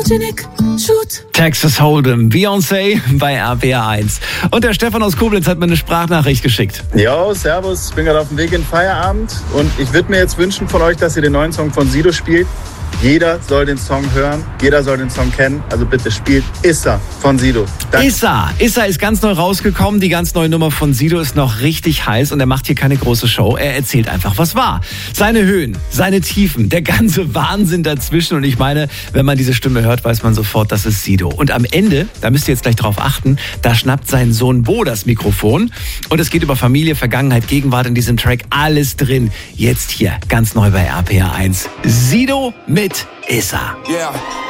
Texas Hold'em, Beyoncé bei RPR 1. Und der Stefan aus Koblenz hat mir eine Sprachnachricht geschickt. Jo, servus, ich bin gerade auf dem Weg in den Feierabend und ich würde mir jetzt wünschen von euch, dass ihr den neuen Song von Sido spielt. Jeder soll den Song hören, jeder soll den Song kennen, also bitte spielt Issa von Sido. Danke. Issa ist ganz neu rausgekommen, die ganz neue Nummer von Sido ist noch richtig heiß und er macht hier keine große Show, er erzählt einfach, was war. Seine Höhen, seine Tiefen, der ganze Wahnsinn dazwischen und ich meine, wenn man diese Stimme hört, weiß man sofort, das ist Sido. Und am Ende, da müsst ihr jetzt gleich drauf achten, da schnappt sein Sohn Bo das Mikrofon und es geht über Familie, Vergangenheit, Gegenwart in diesem Track, alles drin. Jetzt hier, ganz neu bei RPR 1, Sido mit Issa. Yeah.